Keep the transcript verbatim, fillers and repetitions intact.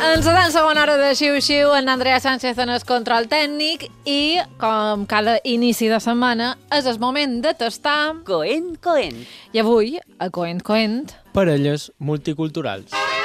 Encetant segona hora de xiu-xiu, en Andrea Sánchez en el control tècnic i, com cada inici de setmana, és el moment de tastar... Coent, coent. I avui, a Coent Coent... Parelles multiculturals.